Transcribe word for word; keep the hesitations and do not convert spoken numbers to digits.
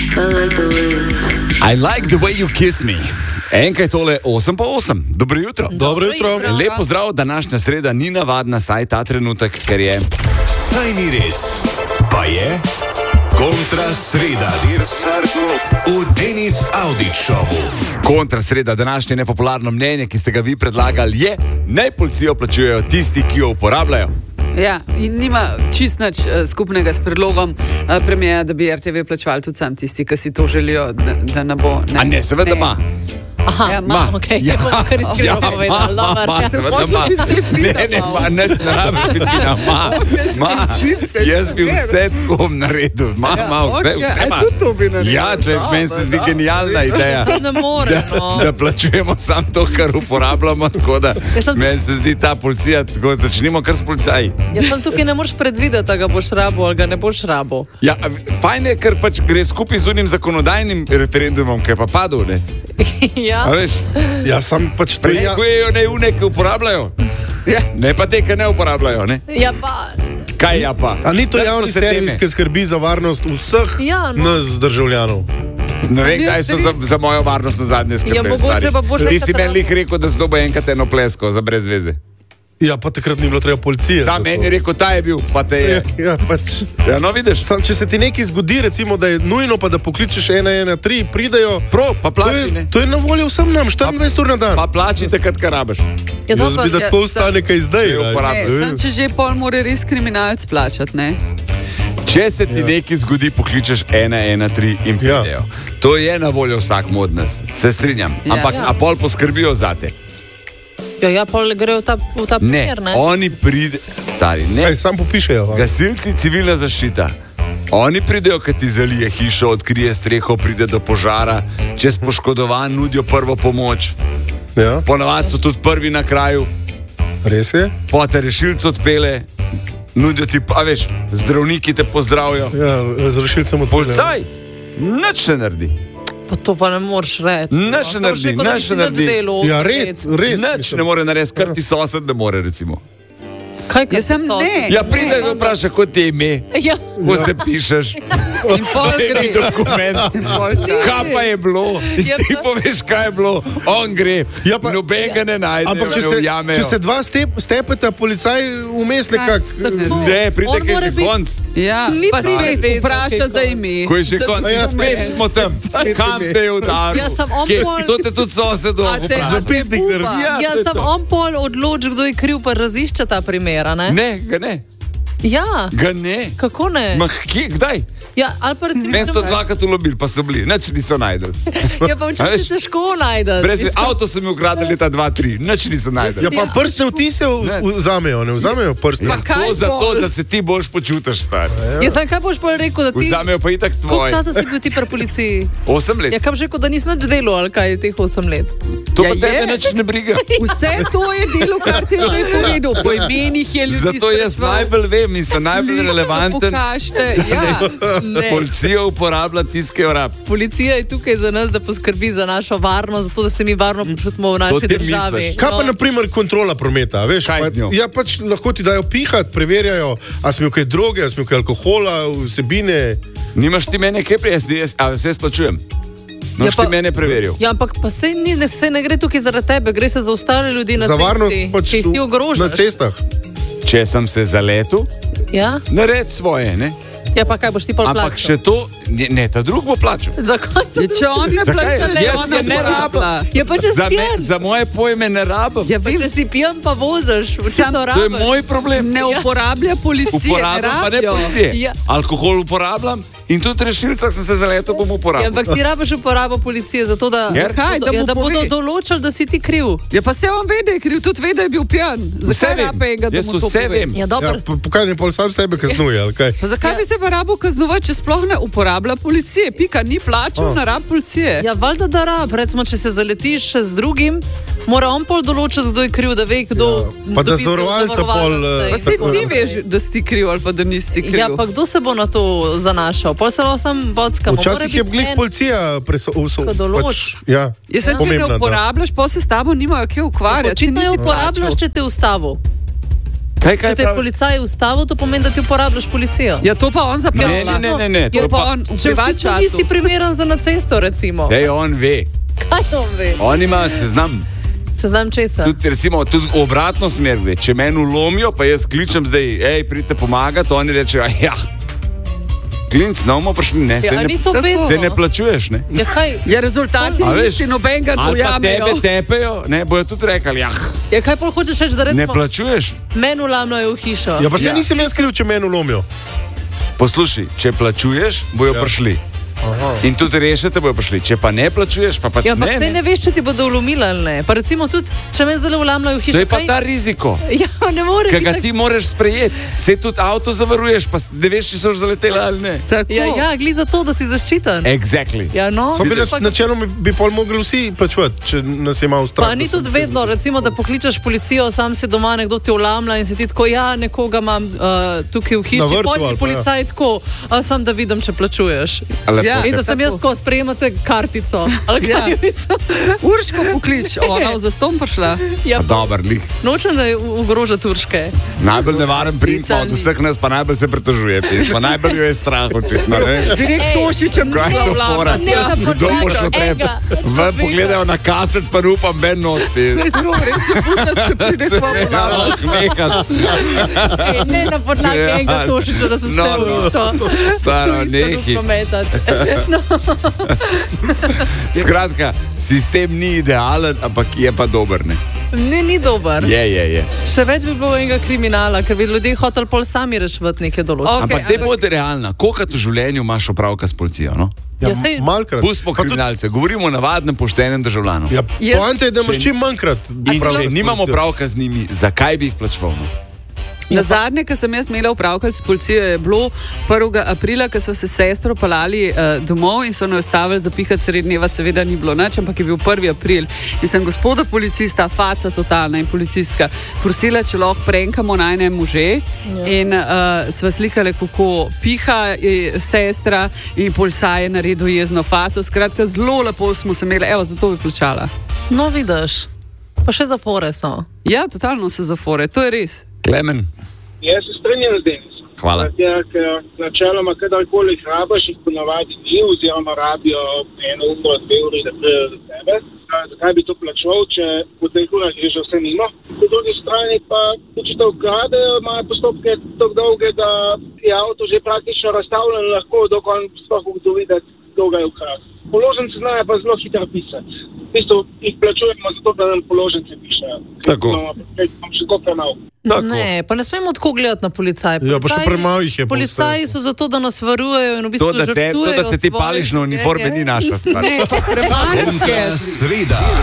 I like the way you kiss me. Enkaj tole osem po osem. Dobro jutro. Dobro jutro. Lep pozdrav, današnja sreda ni navadna, saj ta trenutek, ker je... Saj ni res, pa je kontra sreda. V Denis Audić šovu. Kontra sreda, današnje nepopularno mnenje, ki ste ga vi predlagali, je, naj policijo plačujejo tisti, ki jo uporabljajo. Ja, in nima čist nič skupnega s predlogom uh, premijera, da bi R T V plačevali tudi sam tisti, ki si to želijo, da, da ne bo. Ne, A ne, seveda ima. Aha, Ja, ma, ok, ja, bom kar iskreno ja, povedal. ma, ma, ma, seveda ma. Ne, ne, ma, ne, ne rabiš biti na ma. Ma, jaz bi vse tako naredil. Ma, ma, vse, vse ma. A tudi to bi naredil? Ja, tle, meni se zdi genialna ideja. Ne more, no. Da, da plačujemo samo to, kar uporabljamo, tako da sem- meni se zdi ta policija, tako da začnimo kar s policaji. Ja, sem tukaj ne moreš predvideti, da ga boš rabo ali ga ne boš rabo. Ja, fajn je, ker pač gre skupaj z unim zakonodajnim referendumom, ki je pa padel, ne? Ja. A veš, Ja, sam pač to ja, prekujejo ne une, ki uporabljajo. Ja. Ne pa te, ki ne uporabljajo, ne? Ja, pa. Kaj ja pa? A ni to Daj javni se servis, teme. ki skrbi za varnost vseh Ja, no. nas državljanov? Ne vem, kdaj so za, za mojo varnost na zadnje skrbeli. Ja, mogoče stari. pa boš Ti več si meni rabil. lih rekel, da se dobo enkrat eno plesko za brez veze. Ja, pa takrat ni bilo treba policije. Sam meni je rekel, ta je bil, pa te je. Ja, ja, pač. Ja, no vidiš, Sam, če se ti nekaj zgodi, recimo, da je nujno, pa da pokličeš ena ena tri, pridejo. pro, pa To plači, ne? je, to je na voljo vsem nam, štiriindvajset ur na dan. Pa plači takrat, kar rabiš. Ja, Jaz dobro. bi da Ja, tako ostane kaj zdaj. Ne ne. uporabljaj. Ne, sam, če že pol mora res kriminalc plačati, ne? Če se ti ja. nekaj zgodi, pokličeš ena ena tri in Ja. pridejo. To je na voljo vsakmu od nas, se strinjam. Ja. Ampak Ja. a pol poskrbijo zate. Ja, ja, pol grejo v ta, v ta Ne, primer, ne? oni pride, stari, ne. Ej, sam popišejo. a? Gasilci, civilna zaščita. Oni pridejo, kad ti zalije hišo, odkrije streho, pride do požara, če si poškodovan, nudijo prvo pomoč. Ja, Ponavadi so tudi prvi na kraju, res je. po te rešilcu odpele, nudijo ti, a veš, zdravniki te pozdravijo. Ja, z rešilcem odpeljejo. Policaj, nič ne naredi. Pa to pa ne moreš reči. Nič ne To boš naredi, rekel, da nič bi si ne naredi. nič delal. Ja, red, res. Nič mislim. ne more narediti, kar ti sosed ne more, recimo. Kaj, kaj Jaz sem so? ne. Ja, pride in vpraša, kot ti je ime, Ja. ko se pišeš. In pol Daj mi gre. dokument. Pol čas. Kaj pa je bilo? Ja, Ti pa- poveš, kaj je bilo, on gre, Ja, pa- noben ga ne najde, Ampak če ne se, ujamejo. če se dva step, stepeta, policaj vmes nekak. Tako. Ne, pride, On kaj mora že biti- konc. Ja, Ni pa pride spet vedno, vpraša kaj za konc. ime. Ko je že konc, Ja, spet smo tam, kam te je udaril. Ja, sem on Kje? pol- To te tudi sosed A te- vpraša. Zapisnik a te naredi. buba? Ja, Ja, to je sem to. on pol odločil, kdo je kriv, pa razišče ta primera, ne? Ne, ga ne, Ja, ga ne. kako ne? Ma kje, kdaj? Ja, ali pa recimo... Meni so dvakrat ulobili, pa so bili, nič niso najdel. Ja, pa A včasih veš? težko najdeš. Brez avto sem jih ukradel leta dva tri, nič niso najdel. Ja, pa prstne vtise Ne. v- vzamejo, ne vzamejo prstne. Pa kaj To zato, bolj? da se ti boljš počutiš, star. Ja, sem kaj boš pol rekel, da ti... Vzamejo pa itak Koliko tvoje. časa si bil ti pri policiji? Osem let. Ja, kam že rekel, da nisi nič delal, ali kaj je teh osem let? To Ja, pa tebe je. nič ne briga. Vse to je delo, kar ti je zdaj povedal. Po imenih je ljudi Zato jaz spraševal. najbolj vem in sem najbolj Slike so relevanten. pokažite, ja. Ne. Policija uporablja tiske vrab. Policija je tukaj za nas, da poskrbi za našo varnost, zato da se mi varno počutimo v naši ti državi. misliš? Kaj pa No. na primer kontrola prometa, veš? Kaj pa, z njo? ja, pač lahko ti dajo pihat, preverjajo, a smo kaj droge, a smo kaj alkohola, vsebine. Nimaš ti mene kaj prej, jaz, jaz, a vse splačujem. Ja, Noš pa- ti mene preveril. Ja, ampak pa se, ni, ne, se ne gre tukaj zaradi tebe, gre se za ostale ljudi na Za cesti, varnost pač ki jih tu- ti na ogrožaš. cestah. Če sem se zaletel, Ja? nared svoje, ne? Ja, pa kaj boš ti pol Ampak plačal? še to, ne, ne ta drug bo plačal. Zakaj to? Ja, če on ne Zakaj? plača, le Jaz ona je ne uporablja. Ja, pa če si Za, me, pijan. za moje pojme ne rabim. Ja, Pa vem, če si pijan, pa voziš, Sam- očitno To je rabiš. moj problem. ne uporablja policije, ne Uporabljam pa ne rabijo. policije. Ja. Alkohol uporabljam in tudi rešilcah sem se zaletel, bom Ja, uporabljal. ampak ti rabiš uporabo policije, zato da, Ja. Zakaj? Da ja, mu da bodo pove. določili, da si ti kriv. Ja, pa se on ve, da je kriv, tudi ve, da je bil pijan. Vse Zakaj vem. rabe enega, da Jaz mu to vse pove? vem. Ja, dobro. Ja, pa- pokaj ne pol sam sebe kaznuje, ali kaj? Pa zakaj Ja. bi se pa rabo kaznovati, če sploh ne uporablja policije? Pika, ni plačal Oh. na rab policije. Ja, valjda da rab, recimo, če se zaletiš še z drugim, mora on pol določiti, kdo je kriv, da ve, kdo. Ja. Pa da dobi zavarovalnica zavarovalnice pol, eh, in Pa se tako ti naprej. veš, da si ti kriv ali pa da nisi ti kriv. Ja, pa kdo se bo na to zanašal? Pol se lahko sam vodskamo. Včasih je glih policija presodila. Ko določ. Ja, Jaz se če ne pomembna, da. uporabljaš, pa se s tabo nimajo kje ukvarjati. Očitno ti jo nisi uporabljaš, plačal. če te ustavo. Kaj, kaj Če te je policaj ustavil, to pomeni, da ti uporabljaš policijo. Ja, to pa on zapravi. Ne, ne, ne, ne. Ja, To pa pa, on v Če privat ti času. nisi primeren za na cesto, recimo. sej on ve. Kaj on ve? On ima seznam. Seznam česa? Tudi, recimo, tudi v obratno smer gre. Če meni ulomijo, pa jaz kličem zdaj, hej, pridite pomagati, oni rečejo, ja. Klinc, no, bomo prišli, ne. Ja, Saj a ni ne, to vedno? saj ne plačuješ, ne. Ja, kaj? Ja, rezultati A veš, isti, noben ga ali pa tebe dojamejo. tepejo, ne, bojo tudi rekli, ja, Ja, kaj pol hočeš reči, da ne recimo plačuješ. meni ulamljajo v hišo? Ja, pa se Ja. nisem jaz kriv, če meni ulomijo. Poslušaj, če plačuješ, bojo Ja. prišli. Aha. In tudi rešite bojo prišli. Če pa ne plačuješ, pa pa Ja, ampak ne, saj ne. ne veš, če ti bodo ulomili ali ne. Pa recimo tudi, če me zdaj ulamljajo v hišo. To je pa kaj- ta riziko, Ja, ne more ki biti ga tako- ti moraš sprejeti. Sej tudi avto zavaruješ, pa ne veš, če so že zaleteli ali ne. Tako. Ja, ja, gli za to, da si zaščiten. Exactly. Ja, no. So bile Ampak- načeloma bi pol mogli vsi plačevati, če nas je malo strah. Pa ni da se- tudi vedno, recimo, da pokličeš policijo, sam si doma, nekdo ti ulamlja in si ti tako, ja, nekoga imam uh, tukaj v hiši, Na vrtu pol ali ti pa, policaj tako, a sam da vidim, če plačuješ. Lepo. Ja. In da sem jaz Tako. tako, sprejemate kartico. Ali Ja. kaj mislim? Urško poklič, ona v zaston prišla. Ja, Pa dober lik. nočem, da ogroža Turške. Najbolj nevaren princ Pica od ni. vseh nas, pa najbolj se pritožuje. Pa najbolj jo je strah očitno. ne. Direkt Ej, Tošičem Kaj šla je to vlada. fora? Ne, na Kdo bo podlagi šel treba? enega Ven človeka. pogledajo na kasec, pa ne upam, ben not. Saj to, res se putas, če pride k vam vlada. Ej, ne na podlagi Ja. enega Tošiča, da so se No, v no. isto. Staro, v isto nehi. duplo metati. No. Skratka, sistem ni idealen, ampak je pa dober. Ne? Ne, ni dober. Je, je, je. Še več bi bilo enega kriminala, ker bi ljudje hoteli pol sami reševati neke določbe. Ok, Ampak te ampak- bodi realna. Koliko v življenju imaš opravka s policijo? No? Ja, Ja, sej- malkrat. Pustimo Pa tudi- kriminalce, govorimo o navadnem, poštenem državljanu. Ja, Jaz- poanta je, da imaš čim manjkrat. In opravka če s nimamo policijo. opravka z njimi, zakaj bi jih plačeval? No? Na zadnje, ko sem jaz imela upravka s policijo, je bilo prvega aprila, ko so se s sestro pelali uh, domov in so nas ostavili zapihati sredi dneva, seveda ni bilo nič, ampak je bil prvi april. In sem gospoda policista, faca totalna in policistka, prosila, če lahko prenkamo najne može. Ja. In uh, sva slikali, kako piha eh, sestra in policaj je naredil jezno faco. Skratka, zelo lepo smo se imeli, evo, zato bi plačala. No, vidiš. Pa še zapore so. Ja, totalno so zafore, to je res. Klemen, Jaz se strinjam z Denisom. hvala. Ja, ker načeloma, kadarkoli jih rabiš, jih ponavadi ni, oziroma rabijo eno uro, dve uri, da pridejo do tebe. A zakaj bi to plačal, če po teh urah je že vse mimo? Po drugi strani pa, če te ukradejo, imajo postopke tako dolge, da je avto že praktično razstavljen, lahko dok on sploh ugotovi, da kdo ga je ukradel. Položnice znajo pa zelo hitro pisati. V bistvu jih plačujemo zato, da nam položnice pišejo. Tako. Imam še kako premalo. Tako. Ne, pa ne smemo tako gledati na policaje. Ja, pa še premalo jih je, pa Policaji vse. so zato, da nas varujejo in v bistvu To, da, te, to, da se ti pališ na uniforme, ni naša stvar. Ne, premalo. Kontra sreda.